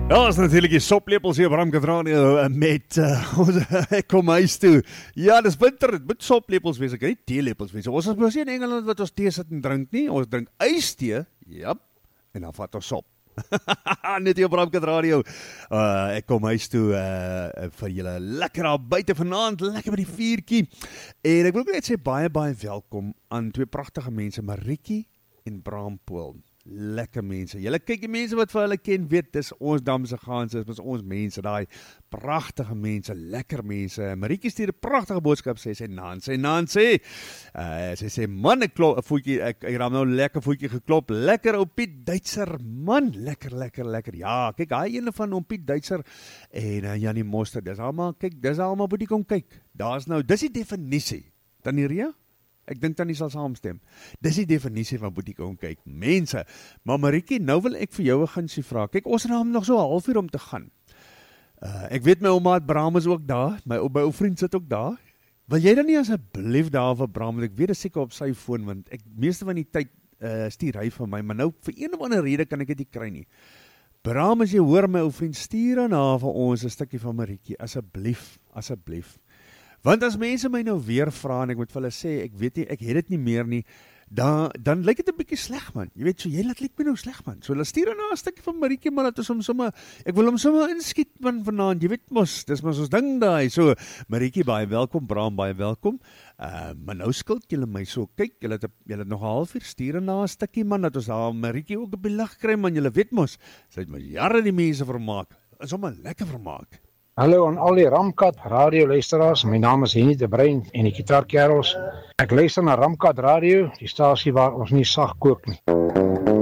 Dat is natuurlijk die soplepels hier op Ramkat Radio met ek kom huis toe. Ja, dis winter, dit moet soplepels wees, ek kan nie theelepels wees. Ons is mos nie in Engeland wat ons thee sit en drink nie, ons drink ysthee, jap, en dan vat ons sop. Net hier op Ramkat Radio. Ek kom huis toe vir julle lekker daar buite vanaand, lekker by die vuurtjie. En ek wil net sê baie welkom aan twee pragtige mense, Marietjie en Bram Pool. Lekker mense. Julle kyk die mense wat vir hulle ken, weet, dis ons Damse Ganse, dis ons mense, daai pragtige mense, lekker mense. Marietjie stuur 'n pragtige boodskap, sê sy Nancy. Sy sê man, ek klop 'n voetjie, ek het nou lekker voetjie geklop. Lekker ou Piet Duitser, man, lekker. Ja, kyk, hy ene van om Piet Duitser en Janie Moster. Dis almal, kyk, dis almal wat jy kom kyk. Daar's nou, dis die definisie. Tannie, ek dink Tannie sal saamstem. Dis die definisie van boetie kom kyk. Mense, maar Marietjie, nou wil ek vir jou 'n gunsie vra. Kyk, ons het nog so 'n halfuur om te gaan. Ek weet my ouma Bram is ook daar, my ou vriend sit ook daar. Wil jy dan nie asseblief daar vir Bram, want ek weet dit seker op sy foon, want ek meeste van die tyd stuur hy vir my, maar nou vir een of ander rede kan ek dit nie kry nie. Bram, as jy hoor my ou vriend, stuur dan na vir ons 'n stukkie van Marietjie, asseblief. Want as mense my nou weer vra en ek moet vir hulle sê, ek weet nie, ek het dit nie meer nie, dan lyk dit 'n bietjie sleg man. Jy weet, so jy laat lyk my nou sleg man. So hulle stuur dan 'n stukkie van Marietjie, maar dat ons hom sommer, ek wil hom sommer inskiet man vanaand. Jy weet mos, dis mos ons ding daai. So Marietjie, baie welkom, Bram, baie welkom. Maar nou skuld julle my so. Kyk, julle het nog 'n halfuur, stuur dan 'n stukkie man dat ons daar Marietjie ook op die lig kry man. Julle weet mos, sy het mos jare die mense vermaak. Is sommer lekker vermaak. Hallo aan al die Ramkat Radio luisteraars, my naam is Henny de Bruin en die Gitaarkerels. Ek luister na Ramkat Radio, die stasie waar ons nie sag kook nie.